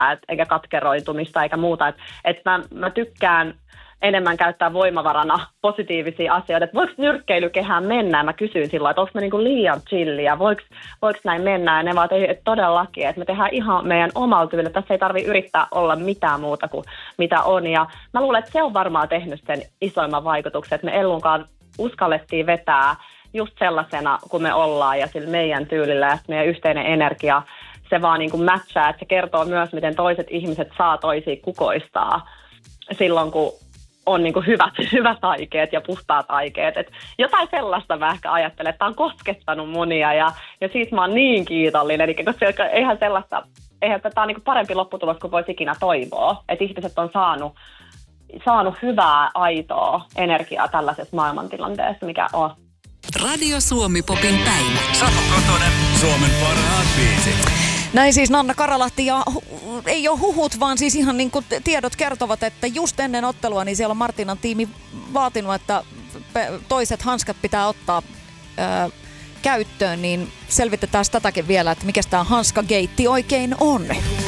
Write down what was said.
eikä katkeroitumista eikä muuta. Että mä tykkään enemmän käyttää voimavarana positiivisia asioita. Että voiko nyrkkeilykehään mennä? Mä kysyin silloin, että onko me niinku liian chilliä, voiko näin mennä? Ja ne vaan, että todellakin, että me tehdään ihan meidän omalla tyylillä. Tässä ei tarvitse yrittää olla mitään muuta kuin mitä on. Ja mä luulen, että se on varmaan tehnyt sen isoimman vaikutuksen, että me Ellunkaan uskallettiin vetää just sellaisena, kun me ollaan ja sillä meidän tyylillä ja meidän yhteinen energia, se vaan niin kuin matchaa, että se kertoo myös, miten toiset ihmiset saa toisia kukoistaa silloin, kun on niin kuin hyvät aikeet ja puhtaat aikeet. Et jotain sellaista mä ehkä ajattelen, että tämä on koskettanut monia ja siitä mä oon niin kiitollinen. Eli koska eihän tämä on niin kuin parempi lopputulos kuin voisi ikinä toivoa. Että ihmiset on saanut hyvää, aitoa energiaa tällaisessa maailmantilanteessa, mikä on. Radio Suomi Popin päivä. Satu Kotonen, Suomen parhaat biisit. Näin siis Nanna Karalahti ja ei ole huhut, vaan siis ihan niin kuin tiedot kertovat, että just ennen ottelua niin siellä on Martinan tiimi vaatinut, että toiset hanskat pitää ottaa käyttöön, niin selvitetään tätäkin vielä, että mikä tämä hanskageitti oikein on.